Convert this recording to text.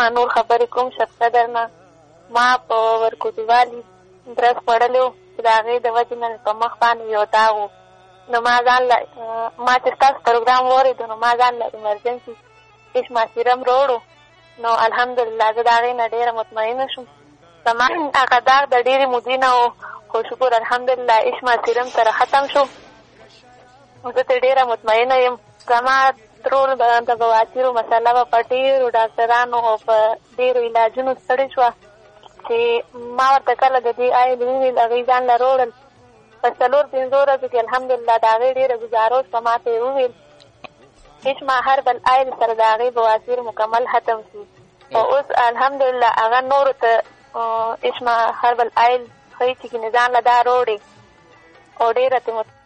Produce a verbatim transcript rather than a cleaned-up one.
نور خبرې کوم شپته درنه ما په ورکوټوالي درس خوړلی و چې د هغې د وجې نه په مخ باندې یو داغ و. نو ما ځان له ما چې ستاسو پروګرام واورېدو نو ما ځان له ایمرجنسي چشمه سیرم راوړو. نو الحمدلله زه د هغې نه ډېره مطمئنه شوم. زما هغه داغ د ډېرې مودې نه و خو شکر الحمدلله اشما سیرم سره ختم شو. زه ترې ډېره مطمئنه یم. زما ترور د بواسیرو مسله به په ډېرو ډاکټرانو او په ډېرو علاجونو ستړې شوه چې ما ورته کله د دې آیل وویل هغوی ځان له راوړل. په څلور پنځو ورځو کې الحمدلله د هغې ډېره ګزاره وشوه. ما ته یې وویل اشما هربل آیل سره د هغې بواسیر مکمل ختم شو. او اوس الحمدلله هغه نورو ته اشما هربل آیل ښایي چې ځان له دا راوړې او ډېره ترې